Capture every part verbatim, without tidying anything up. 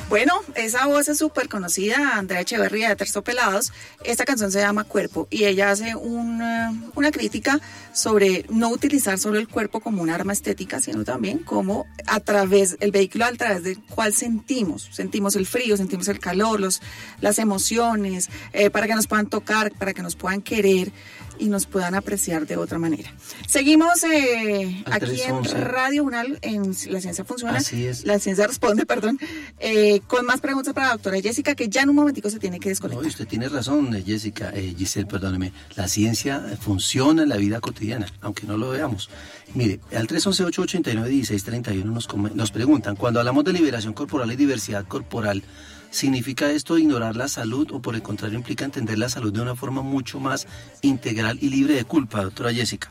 Bueno, esa voz es súper conocida, Andrea Echeverría de Terciopelados. Esta canción se llama Cuerpo y ella hace una, una crítica sobre no utilizar solo el cuerpo como un arma estética, sino también como a través, el vehículo a través del cual sentimos, sentimos el frío, sentimos el calor, los, las emociones, eh, para que nos puedan tocar, para que nos puedan querer y nos puedan apreciar de otra manera. Seguimos eh, aquí en Radio UNAL, en La Ciencia Funciona. Así es. La Ciencia Responde, perdón, eh, con más preguntas para la doctora Jessica, que ya en un momentico se tiene que desconectar. No, usted tiene razón, Jessica, eh, Giselle, perdóneme. La ciencia funciona en la vida cotidiana, aunque no lo veamos. Mire, al tres once, ocho ochenta y nueve, dieciséis treinta y uno nos, nos preguntan, cuando hablamos de liberación corporal y diversidad corporal, ¿significa esto ignorar la salud o por el contrario implica entender la salud de una forma mucho más integral y libre de culpa, doctora Jessica?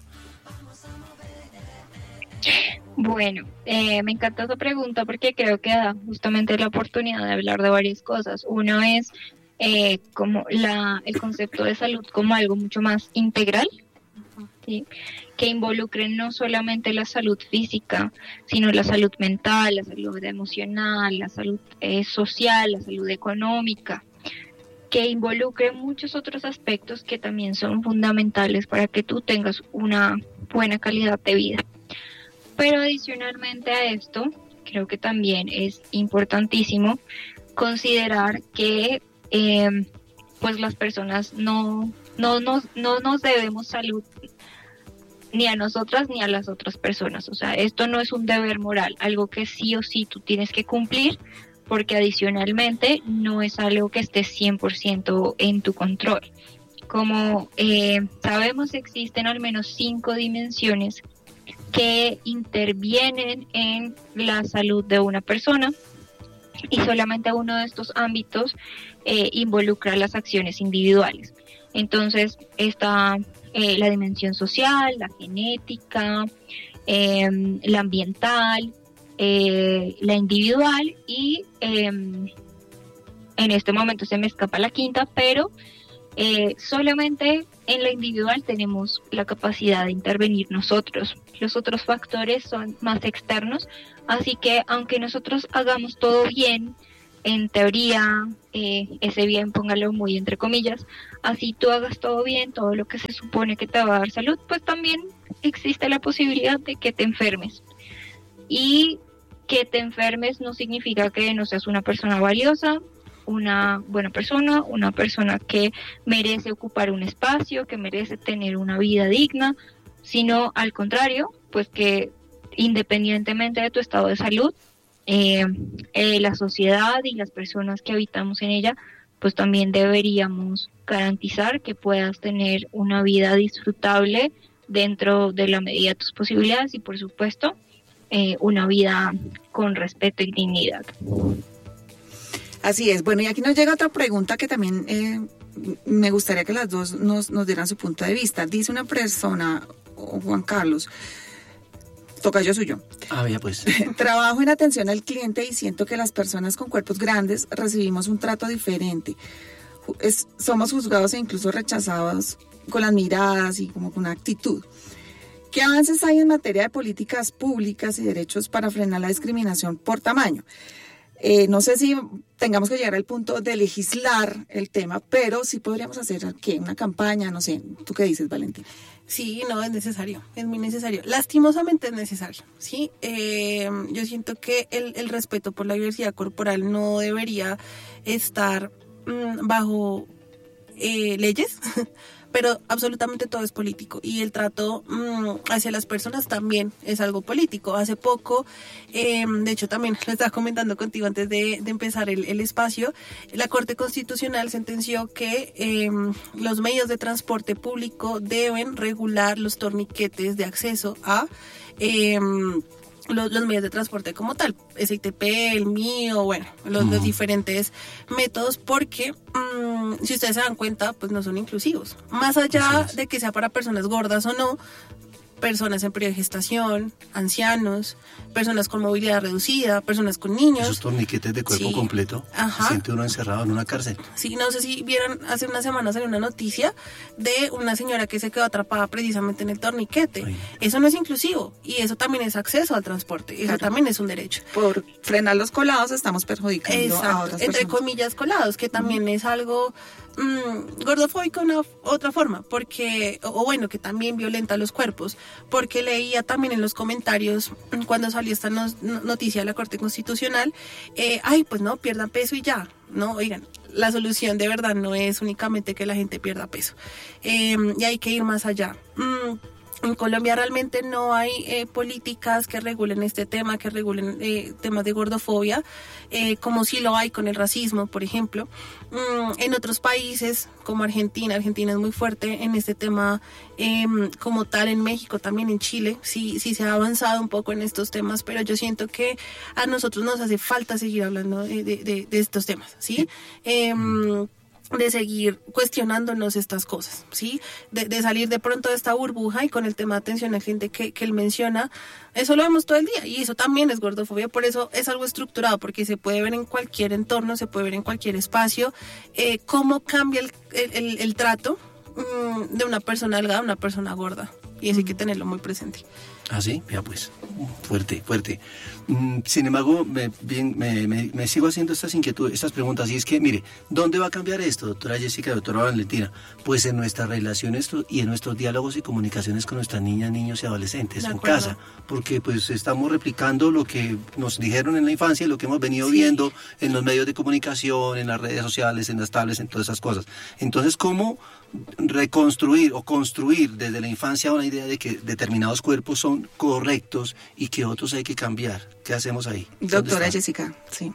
Bueno, eh, me encanta esa pregunta porque creo que da justamente la oportunidad de hablar de varias cosas. Uno es eh, como la, el concepto de salud como algo mucho más integral, ¿sí? Que involucre no solamente la salud física, sino la salud mental, la salud emocional, la salud eh, social, la salud económica, que involucre muchos otros aspectos que también son fundamentales para que tú tengas una buena calidad de vida. Pero adicionalmente a esto, creo que también es importantísimo considerar que eh, pues las personas no, no, nos, no nos debemos salud ni a nosotras ni a las otras personas. O sea, esto no es un deber moral, algo que sí o sí tú tienes que cumplir, porque adicionalmente no es algo que esté cien por ciento en tu control. Como eh, sabemos, existen al menos cinco dimensiones que intervienen en la salud de una persona y solamente uno de estos ámbitos eh, involucra las acciones individuales. Entonces está eh, la dimensión social, la genética, eh, la ambiental, eh, la individual y eh, en este momento se me escapa la quinta, pero eh, solamente en la individual tenemos la capacidad de intervenir nosotros. Los otros factores son más externos, así que aunque nosotros hagamos todo bien, en teoría, eh, ese bien, póngalo muy entre comillas, así tú hagas todo bien, todo lo que se supone que te va a dar salud, pues también existe la posibilidad de que te enfermes. Y que te enfermes no significa que no seas una persona valiosa, una buena persona, una persona que merece ocupar un espacio, que merece tener una vida digna, sino al contrario, pues que independientemente de tu estado de salud, eh, eh, la sociedad y las personas que habitamos en ella, pues también deberíamos garantizar que puedas tener una vida disfrutable dentro de la medida de tus posibilidades y por supuesto eh, una vida con respeto y dignidad. Así es. Bueno, y aquí nos llega otra pregunta que también eh, me gustaría que las dos nos, nos dieran su punto de vista. Dice una persona, Juan Carlos, tocayo suyo. Ah, ya pues. Trabajo en atención al cliente y siento que las personas con cuerpos grandes recibimos un trato diferente. Es, somos juzgados e incluso rechazados con las miradas y como con una actitud. ¿Qué avances hay en materia de políticas públicas y derechos para frenar la discriminación por tamaño? Eh, no sé si tengamos que llegar al punto de legislar el tema, pero sí podríamos hacer ¿qué? Una campaña, no sé. ¿Tú qué dices, Valentín? Sí, no, es necesario, es muy necesario. Lastimosamente es necesario, ¿sí? Eh, yo siento que el, el respeto por la diversidad corporal no debería estar mmm, bajo eh, leyes, pero absolutamente todo es político y el trato mmm, hacia las personas también es algo político. Hace poco, eh, de hecho también lo estaba comentando contigo antes de, de empezar el, el espacio, la Corte Constitucional sentenció que eh, los medios de transporte público deben regular los torniquetes de acceso a Eh, Los, los medios de transporte como tal, S I T P, el mío, bueno, los, uh-huh. los diferentes métodos, porque mmm, si ustedes se dan cuenta, pues no son inclusivos. Más allá de que sea para personas gordas o no, personas en periodo de gestación, ancianos, personas con movilidad reducida, personas con niños. Esos torniquetes de cuerpo Sí. completo. Ajá. Se siente uno encerrado en una cárcel. Sí, no sé si vieron, hace unas semanas salió una noticia de una señora que se quedó atrapada precisamente en el torniquete. Ay. Eso no es inclusivo y eso también es acceso al transporte, eso Claro. también es un derecho. Por frenar los colados estamos perjudicando a Exacto, otras entre personas. comillas colados, que también es algo mmm, gordofóbico de una f- otra forma, porque, o, o bueno, que también violenta los cuerpos, porque leía también en los comentarios mm, cuando salió esta no- no- noticia de la Corte Constitucional, eh, ay, pues no, pierdan peso y ya, no, oigan, la solución de verdad no es únicamente que la gente pierda peso, eh, y hay que ir más allá. Mm, En Colombia realmente no hay eh, políticas que regulen este tema, que regulen eh, temas de gordofobia, eh, como sí lo hay con el racismo, por ejemplo. Mm, en otros países, como Argentina, Argentina es muy fuerte en este tema, eh, como tal en México, también en Chile, sí, sí se ha avanzado un poco en estos temas, pero yo siento que a nosotros nos hace falta seguir hablando de, de, de, de estos temas, ¿sí? Eh, de seguir cuestionándonos estas cosas, ¿sí? De, de salir de pronto de esta burbuja y con el tema de atención al cliente que, que él menciona, eso lo vemos todo el día y eso también es gordofobia, por eso es algo estructurado, porque se puede ver en cualquier entorno, se puede ver en cualquier espacio, eh, cómo cambia el, el, el trato mmm, de una persona delgada a una persona gorda y eso hay que tenerlo muy presente. Ah, sí, ya pues, fuerte, fuerte. Mm, sin embargo, me, bien, me, me, me sigo haciendo estas inquietudes, estas preguntas, y es que, mire, ¿dónde va a cambiar esto, doctora Jessica, doctora Valentina? Pues en nuestras relaciones y en nuestros diálogos y comunicaciones con nuestras niñas, niños y adolescentes De en acuerdo. casa, porque pues estamos replicando lo que nos dijeron en la infancia y lo que hemos venido Sí. viendo en los medios de comunicación, en las redes sociales, en las tablets, en todas esas cosas. Entonces, ¿cómo reconstruir o construir desde la infancia una idea de que determinados cuerpos son correctos y que otros hay que cambiar? ¿Qué hacemos ahí? ¿Dónde Doctora está? Jessica, sí.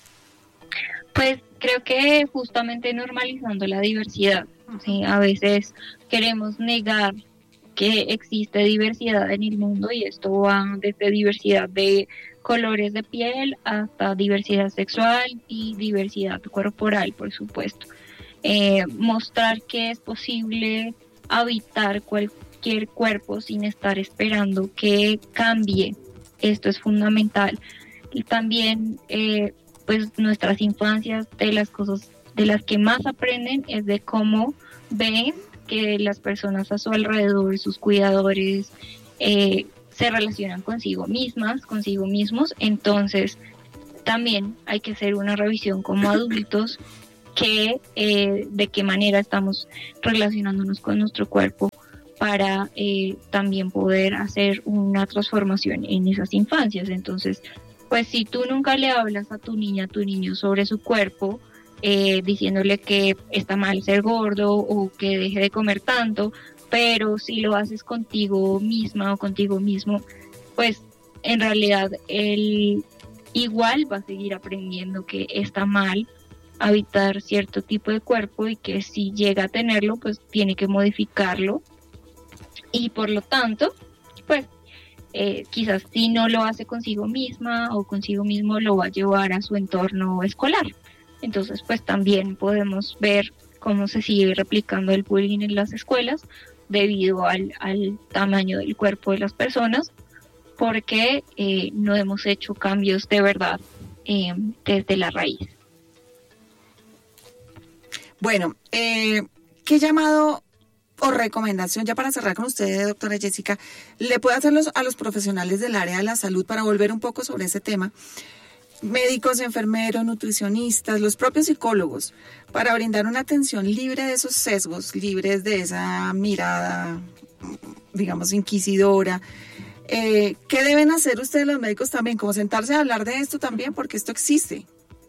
Pues creo que justamente normalizando la diversidad, ¿sí? A veces queremos negar que existe diversidad en el mundo y esto va desde diversidad de colores de piel hasta diversidad sexual y diversidad corporal, por supuesto. Eh, mostrar que es posible habitar cualquier cuerpo sin estar esperando que cambie, esto es fundamental. Y también eh, pues nuestras infancias, de las cosas de las que más aprenden es de cómo ven que las personas a su alrededor, sus cuidadores, eh, se relacionan consigo mismas, consigo mismos. Entonces también hay que hacer una revisión como adultos que eh, de qué manera estamos relacionándonos con nuestro cuerpo para eh, también poder hacer una transformación en esas infancias. Entonces, pues si tú nunca le hablas a tu niña, a tu niño sobre su cuerpo, eh, diciéndole que está mal ser gordo o que deje de comer tanto, pero si lo haces contigo misma o contigo mismo, pues en realidad él igual va a seguir aprendiendo que está mal habitar cierto tipo de cuerpo y que si llega a tenerlo, pues tiene que modificarlo. Y por lo tanto, pues eh, quizás si no lo hace consigo misma o consigo mismo, lo va a llevar a su entorno escolar. Entonces, pues también podemos ver cómo se sigue replicando el bullying en las escuelas debido al, al tamaño del cuerpo de las personas, porque eh, no hemos hecho cambios de verdad eh, desde la raíz. Bueno, eh, ¿qué llamado o recomendación, ya para cerrar con usted, doctora Jessica, le puede hacer los, a los profesionales del área de la salud para volver un poco sobre ese tema? Médicos, enfermeros, nutricionistas, los propios psicólogos, para brindar una atención libre de esos sesgos, libres de esa mirada, digamos, inquisidora. Eh, ¿Qué deben hacer ustedes los médicos también? Como sentarse a hablar de esto también, porque esto existe.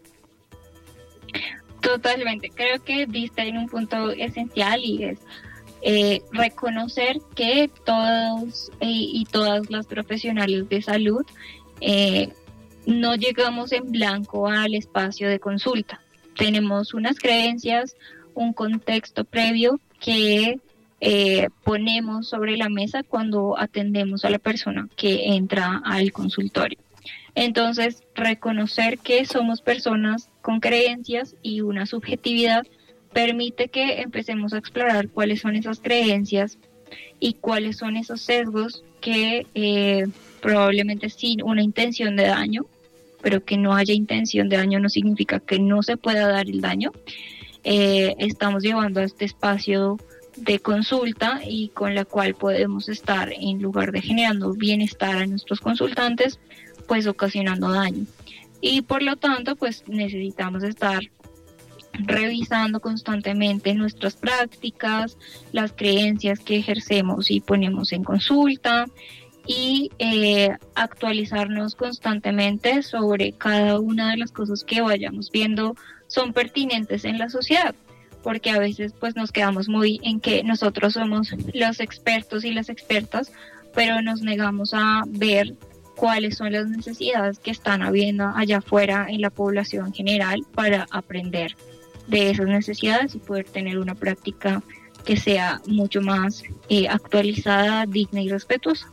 Totalmente, creo que diste en un punto esencial y es eh, reconocer que todos eh, y todas las profesionales de salud eh, no llegamos en blanco al espacio de consulta. Tenemos unas creencias, un contexto previo que eh, ponemos sobre la mesa cuando atendemos a la persona que entra al consultorio. Entonces, reconocer que somos personas con creencias y una subjetividad permite que empecemos a explorar cuáles son esas creencias y cuáles son esos sesgos que eh, probablemente sin una intención de daño, pero que no haya intención de daño no significa que no se pueda dar el daño, eh, estamos llevando a este espacio de consulta y con la cual podemos estar, en lugar de generando bienestar a nuestros consultantes, pues ocasionando daño. Y por lo tanto, pues necesitamos estar revisando constantemente nuestras prácticas, las creencias que ejercemos y ponemos en consulta, y eh, actualizarnos constantemente sobre cada una de las cosas que vayamos viendo son pertinentes en la sociedad, porque a veces pues nos quedamos muy en que nosotros somos los expertos y las expertas, pero nos negamos a ver cuáles son las necesidades que están habiendo allá afuera en la población general para aprender de esas necesidades y poder tener una práctica que sea mucho más eh, actualizada, digna y respetuosa.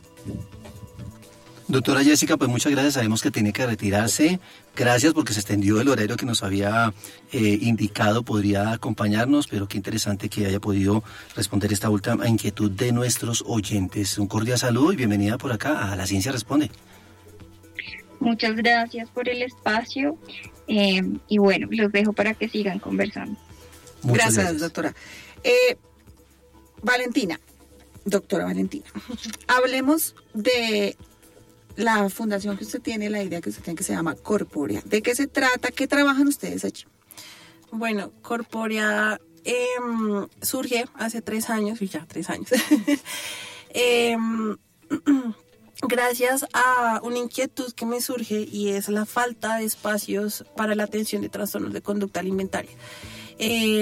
Doctora Jessica, pues muchas gracias, sabemos que tiene que retirarse, gracias porque se extendió el horario que nos había eh, indicado, podría acompañarnos, pero qué interesante que haya podido responder esta última inquietud de nuestros oyentes. Un cordial saludo y bienvenida por acá a La Ciencia Responde. Muchas gracias por el espacio eh, y bueno, los dejo para que sigan conversando. Gracias, gracias, doctora. Eh, Valentina, doctora Valentina, hablemos de la fundación que usted tiene, la idea que usted tiene que se llama Corpórea. ¿De qué se trata? ¿Qué trabajan ustedes allí? Bueno, Corpórea eh, surge hace tres años, y ya tres años, eh, gracias a una inquietud que me surge y es la falta de espacios para la atención de trastornos de conducta alimentaria. Eh,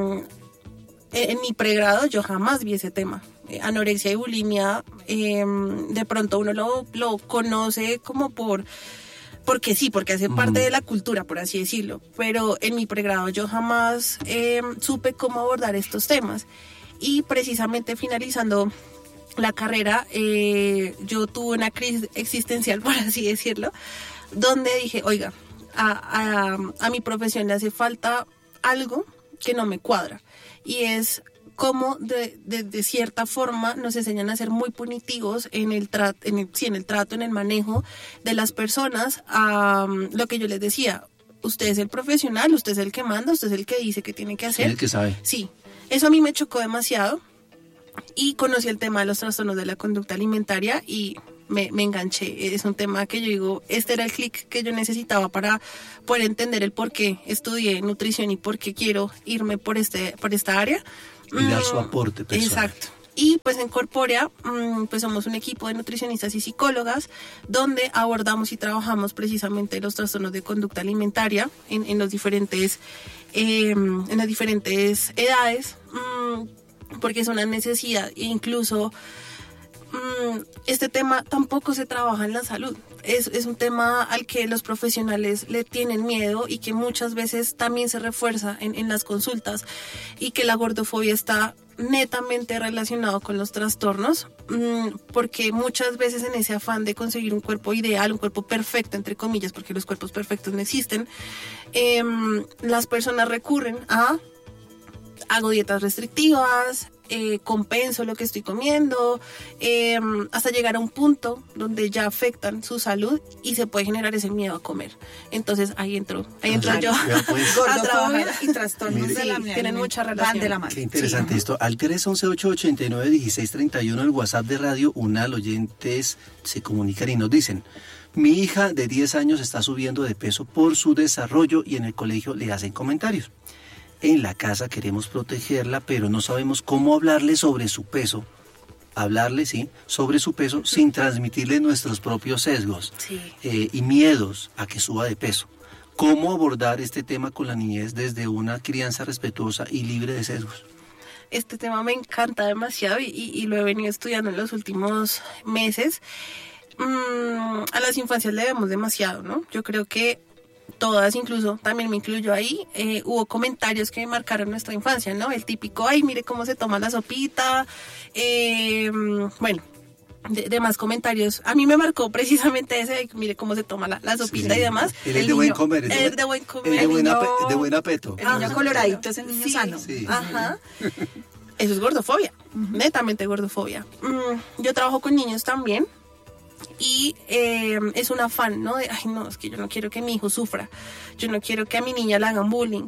en mi pregrado yo jamás vi ese tema. Eh, anorexia y bulimia, eh, de pronto uno lo, lo conoce como por, porque sí, porque hace parte de la cultura, por así decirlo, pero en mi pregrado yo jamás eh, supe cómo abordar estos temas, y precisamente finalizando la carrera, eh, yo tuve una crisis existencial, por así decirlo, donde dije, oiga, a, a, a mi profesión le hace falta algo que no me cuadra, y es cómo de, de, de cierta forma nos enseñan a ser muy punitivos en el, tra- en el, sí, en el trato, en el manejo de las personas. Um, lo que yo les decía, usted es el profesional, usted es el que manda, usted es el que dice qué tiene que hacer. Sí, el que sabe. Sí, eso a mí me chocó demasiado y conocí el tema de los trastornos de la conducta alimentaria y me, me enganché. Es un tema que yo digo, este era el clic que yo necesitaba para poder entender el por qué estudié nutrición y por qué quiero irme por, este, por esta área. Y dar su aporte personal. Exacto. Y pues en Corpórea, pues somos un equipo de nutricionistas y psicólogas donde abordamos y trabajamos precisamente los trastornos de conducta alimentaria en, en los diferentes, eh, en las diferentes edades, porque es una necesidad. E incluso este tema tampoco se trabaja en la salud. Es, es un tema al que los profesionales le tienen miedo y que muchas veces también se refuerza en, en las consultas, y que la gordofobia está netamente relacionado con los trastornos, porque muchas veces en ese afán de conseguir un cuerpo ideal, un cuerpo perfecto, entre comillas, porque los cuerpos perfectos no existen, eh, las personas recurren a hago dietas restrictivas, eh, compenso lo que estoy comiendo, eh, hasta llegar a un punto donde ya afectan su salud y se puede generar ese miedo a comer. Entonces ahí entro, ahí entro ah, yo pues, a trabajar. Y trastornos Mire, de la sí, tienen mucha relación. Van de la mano. Qué interesante Sí. esto. Al tres once, ocho ocho nueve, dieciséis treinta y uno, el WhatsApp de Radio Unal, oyentes se comunican y nos dicen: mi hija de diez años está subiendo de peso por su desarrollo y en el colegio le hacen comentarios. En la casa queremos protegerla, pero no sabemos cómo hablarle sobre su peso. Hablarle, sí, sobre su peso sin transmitirle nuestros propios sesgos Sí. eh, y miedos a que suba de peso. ¿Cómo abordar este tema con la niñez desde una crianza respetuosa y libre de sesgos? Este tema me encanta demasiado y, y, y lo he venido estudiando en los últimos meses. Mm, a las infancias le debemos demasiado, ¿no? Yo creo que todas, incluso también me incluyo ahí, eh, hubo comentarios que marcaron nuestra infancia, ¿no? El típico, ay, mire cómo se toma la sopita, eh, bueno, de, demás comentarios. A mí me marcó precisamente ese, mire cómo se toma la, la sopita Sí, y demás. Él es de buen comer. El Es de buen comer. el de buen, niño- ape- de buen apeto. El niño Ajá. coloradito es el niño Sí, sano. Sí. Ajá. Eso es gordofobia, uh-huh. netamente gordofobia. Mm, yo trabajo con niños también y eh, es un afán, ¿no? De, ay, no, es que yo no quiero que mi hijo sufra, yo no quiero que a mi niña le hagan bullying.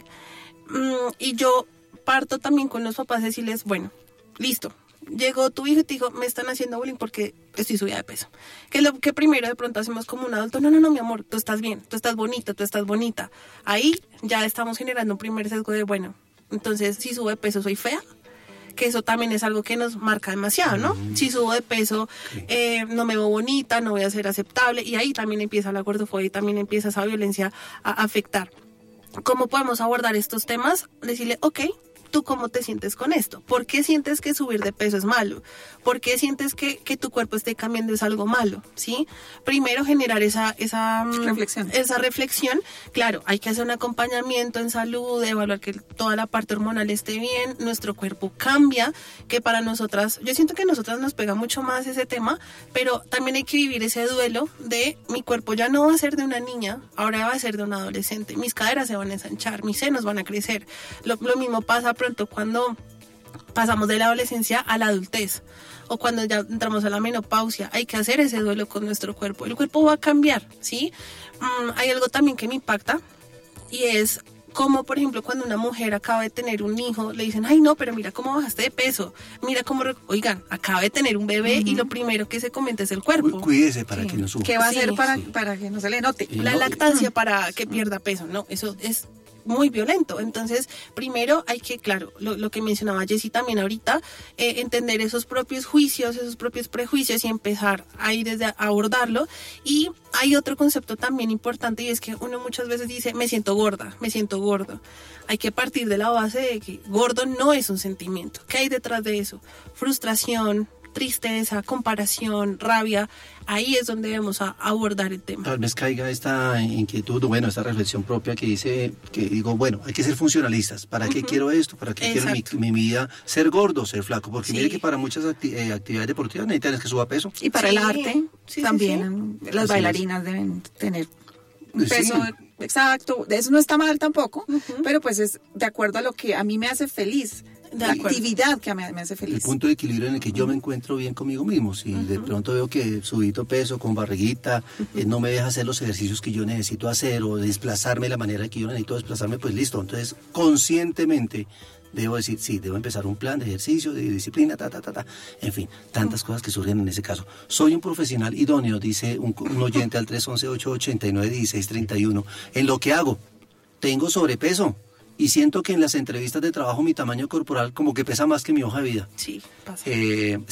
Mm, y yo parto también con los papás de decirles, bueno, listo, llegó tu hijo y te dijo, me están haciendo bullying porque estoy subida de peso. Que es lo que primero de pronto hacemos como un adulto, no, no, no, mi amor, tú estás bien, tú estás bonita, tú estás bonita. Ahí ya estamos generando un primer sesgo de, bueno, entonces si subo de peso soy fea, que eso también es algo que nos marca demasiado, ¿no? Mm. Si subo de peso, sí. eh, no me veo bonita, no voy a ser aceptable, y ahí también empieza la gordofobia y también empieza esa violencia a afectar. ¿Cómo podemos abordar estos temas? Decirle, ok, ¿tú cómo te sientes con esto? ¿Por qué sientes que subir de peso es malo? ¿Por qué sientes que, que tu cuerpo esté cambiando es algo malo? ¿Sí? Primero generar esa, esa reflexión. Esa reflexión. Claro, hay que hacer un acompañamiento en salud, evaluar que toda la parte hormonal esté bien, nuestro cuerpo cambia, que para nosotras, yo siento que a nosotras nos pega mucho más ese tema, pero también hay que vivir ese duelo de mi cuerpo ya no va a ser de una niña, ahora va a ser de un adolescente, mis caderas se van a ensanchar, mis senos van a crecer. Lo, lo mismo pasa pronto cuando pasamos de la adolescencia a la adultez o cuando ya entramos a la menopausia. Hay que hacer ese duelo con nuestro cuerpo. El cuerpo va a cambiar, ¿sí? Mm, hay algo también que me impacta y es como, por ejemplo, cuando una mujer acaba de tener un hijo, le dicen, ay, no, pero mira cómo bajaste de peso, mira cómo, re-". oigan, acaba de tener un bebé uh-huh. y lo primero que se comenta es el cuerpo. Cuídese para sí. que no sufra. ¿Qué va a hacer sí, para, sí. para que no se le note? La no, lactancia para que pierda peso, no, eso es muy violento. Entonces, primero hay que, claro, lo, lo que mencionaba Jessy también ahorita, eh, entender esos propios juicios, esos propios prejuicios y empezar ahí desde a abordarlo. Y hay otro concepto también importante y es que uno muchas veces dice, me siento gorda, me siento gordo. Hay que partir de la base de que gordo no es un sentimiento. ¿Qué hay detrás de eso? Frustración, tristeza, comparación, rabia. Ahí es donde debemos a abordar el tema. Tal vez caiga esta inquietud, bueno, esta reflexión propia que dice, que digo, bueno, hay que ser funcionalistas. ¿Para uh-huh. qué quiero esto? ¿Para qué Exacto. quiero mi, mi vida ser gordo, ser flaco? Porque sí. mire que para muchas acti- eh, actividades deportivas necesitan que suba peso. Y para sí. el arte sí, también sí, sí. las Así bailarinas es. deben tener un peso sí. exacto. Eso no está mal tampoco, uh-huh. pero pues es de acuerdo a lo que a mí me hace feliz. La actividad que me, me hace feliz. El punto de equilibrio en el que yo me encuentro bien conmigo mismo. Si uh-huh. de pronto veo que subito peso con barriguita, uh-huh. eh, no me deja hacer los ejercicios que yo necesito hacer o desplazarme de la manera que yo necesito desplazarme, pues listo. Entonces, conscientemente debo decir, sí, debo empezar un plan de ejercicio, de disciplina, ta, ta, ta, ta. En fin, tantas uh-huh. cosas que surgen en ese caso. Soy un profesional idóneo, dice un, un oyente al tres once, ocho ochenta y nueve, dieciséis treinta y uno. En lo que hago, tengo sobrepeso. Y siento que en las entrevistas de trabajo mi tamaño corporal como que pesa más que mi hoja de vida. Sí, pasa. Eh,